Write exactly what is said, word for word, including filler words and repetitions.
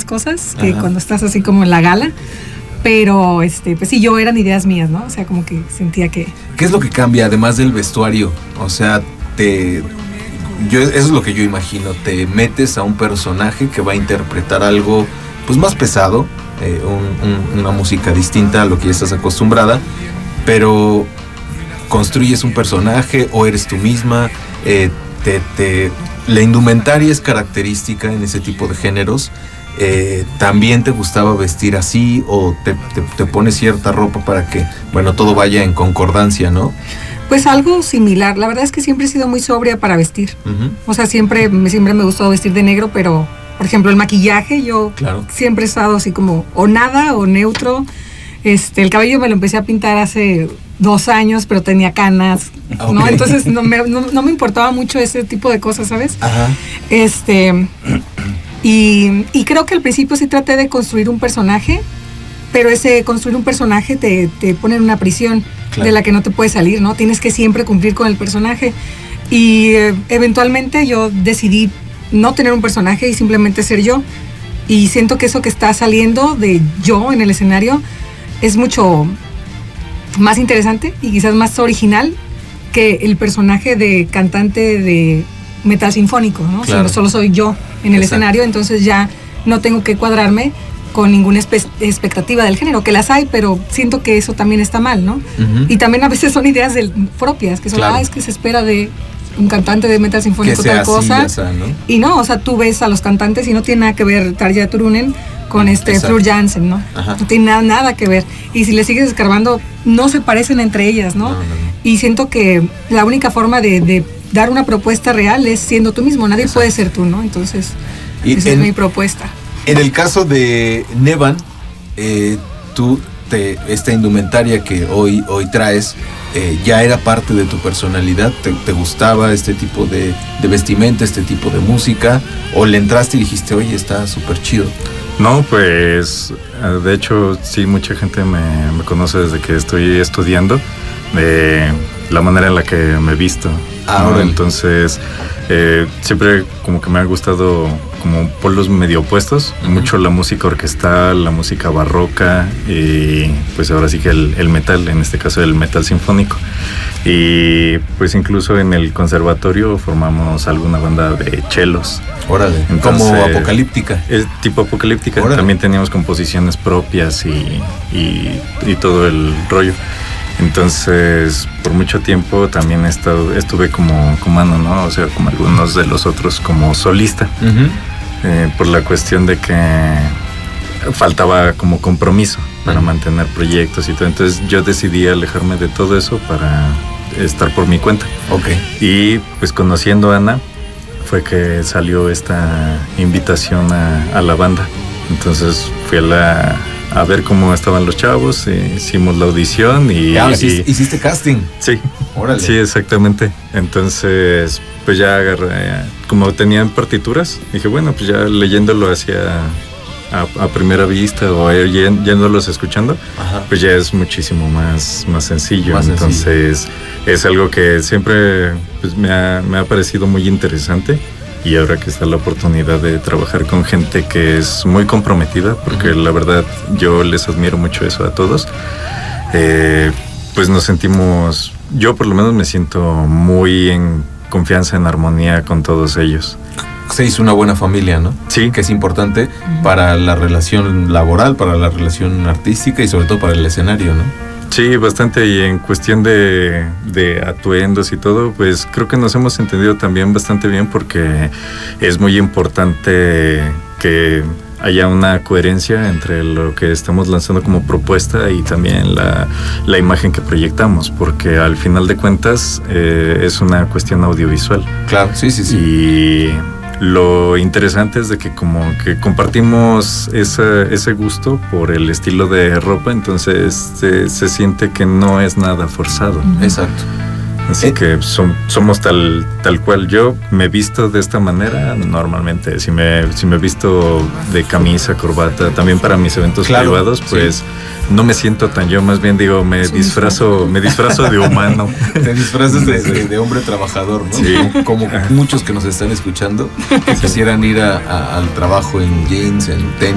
cosas que Ajá. cuando estás así como en la gala. Pero, este, pues sí, yo eran ideas mías, ¿no? O sea, como que sentía que... ¿Qué es lo que cambia además del vestuario? O sea, te... Yo, eso es lo que yo imagino. Te metes a un personaje que va a interpretar algo pues más pesado, eh, un, un, una música distinta a lo que ya estás acostumbrada, pero construyes un personaje o eres tú misma. Eh, te, te, la indumentaria es característica en ese tipo de géneros. Eh, ¿También te gustaba vestir así o te, te, te pones cierta ropa para que, bueno, todo vaya en concordancia, ¿no? Pues algo similar. La verdad es que siempre he sido muy sobria para vestir. Uh-huh. O sea, siempre, siempre me gustó vestir de negro, pero, por ejemplo, el maquillaje, yo claro. siempre he estado así como o nada o neutro. Este, el cabello me lo empecé a pintar hace dos años, pero tenía canas, okay. ¿no? Entonces no me, no, no me importaba mucho ese tipo de cosas, ¿sabes? Ajá. Este... Y, y creo que al principio sí traté de construir un personaje, pero ese construir un personaje te, te pone en una prisión claro. de la que no te puedes salir, ¿no? Tienes que siempre cumplir con el personaje. Y eh, eventualmente yo decidí no tener un personaje y simplemente ser yo. Y siento que eso que está saliendo de yo en el escenario es mucho más interesante y quizás más original que el personaje de cantante de metal sinfónico, ¿no? Claro. Solo, solo soy yo en el Exacto. escenario, entonces ya no tengo que cuadrarme con ninguna espe- expectativa del género, que las hay, pero siento que eso también está mal, ¿no? Uh-huh. Y también a veces son ideas del, propias, que son, claro. ah, es que se espera de un cantante de metal sinfónico tal cosa. Así, ya, ¿no? Y no, o sea, tú ves a los cantantes y no tiene nada que ver Tarja Turunen con este Exacto. Floor Jansen, ¿no? Ajá. No tiene nada, nada que ver. Y si le sigues escarbando, no se parecen entre ellas, ¿no? No, no, no. Y siento que la única forma de, de dar una propuesta real es siendo tú mismo. Nadie Exacto. puede ser tú, ¿no? Entonces, y esa en, es mi propuesta. En el caso de Nevan, eh, tú, te, esta indumentaria que hoy, hoy traes, eh, ya era parte de tu personalidad. ¿Te, te gustaba este tipo de, de vestimenta, este tipo de música? ¿O le entraste y dijiste, oye, está súper chido? No, pues, de hecho, sí, mucha gente me, me conoce desde que estoy estudiando, de la manera en la que me visto. Ahora, ¿no? Entonces, eh, siempre como que me ha gustado como polos medio opuestos, uh-huh. mucho la música orquestal, la música barroca y pues ahora sí que el, el metal, en este caso el metal sinfónico. Y pues incluso en el conservatorio formamos alguna banda de chelos. Órale, entonces, como apocalíptica. Es tipo apocalíptica. Órale. También teníamos composiciones propias y, y, y todo el rollo. Entonces, por mucho tiempo también he estado, estuve como comando, ¿no? O sea, como algunos de los otros como solista. Uh-huh. Eh, por la cuestión de que faltaba como compromiso para uh-huh. mantener proyectos y todo. Entonces yo decidí alejarme de todo eso para estar por mi cuenta. Okay. Y pues conociendo a Ana fue que salió esta invitación a, a la banda. Entonces fui a la... a ver cómo estaban los chavos, eh, hicimos la audición y... Ya, y hiciste, hiciste casting. Sí, órale. Sí, exactamente. Entonces, pues ya agarré, como tenían partituras, dije, bueno, pues ya leyéndolo hacia a, a primera vista o yéndolos escuchando, Ajá. pues ya es muchísimo más, más sencillo. Más Entonces, sencillo. Es algo que siempre pues, me, ha, me ha parecido muy interesante. Y ahora que está la oportunidad de trabajar con gente que es muy comprometida, porque uh-huh. la verdad yo les admiro mucho eso a todos, eh, pues nos sentimos, yo por lo menos me siento muy en confianza, en armonía con todos ellos. Se hizo una buena familia, ¿no? Sí. Que es importante uh-huh. para la relación laboral, para la relación artística y sobre todo para el escenario, ¿no? Sí, bastante, y en cuestión de, de atuendos y todo, pues creo que nos hemos entendido también bastante bien porque es muy importante que haya una coherencia entre lo que estamos lanzando como propuesta y también la, la imagen que proyectamos, porque al final de cuentas eh, es una cuestión audiovisual. Claro, sí, sí, sí. Y lo interesante es de que como que compartimos esa, ese gusto por el estilo de ropa, entonces se, se siente que no es nada forzado. Exacto. Así eh. que som, somos tal, tal cual. Yo me visto de esta manera normalmente. Si me, si me visto de camisa, corbata, también para mis eventos claro, privados, pues sí. no me siento tan yo. Más bien digo, me sí, disfrazo, me disfrazo de humano. Te disfrazas de, de, de hombre trabajador, ¿no? Sí. Como, como muchos que nos están escuchando que quisieran ir a, a, al trabajo en jeans, en tenis.